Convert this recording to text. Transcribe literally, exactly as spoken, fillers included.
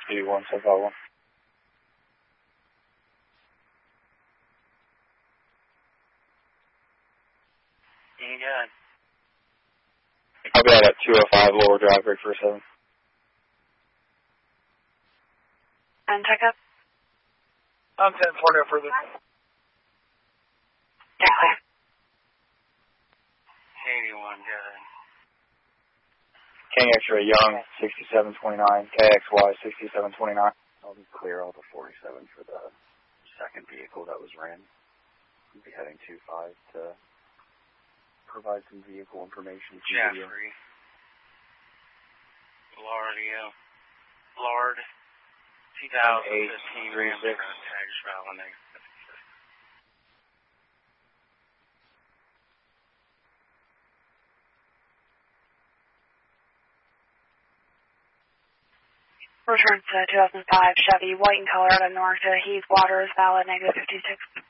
two one seven five one. You got it. I'll be out at two oh five Lower Drive, break for seven. And check up? I'm ten forty or further. Yeah. eighty-one, good. King X-ray Young, sixty-seven twenty-nine. K X Y, sixty-seven twenty-nine. I'll be clear all the forty-seven for the second vehicle that was ran. I'll be heading two five to provide some vehicle information. Jeffrey. Lauderdale. Lard. twenty fifteen Ram truck. Tags valid negative. Return to two thousand five Chevy, white in color out of North to Heath Waters, valid negative fifty-six.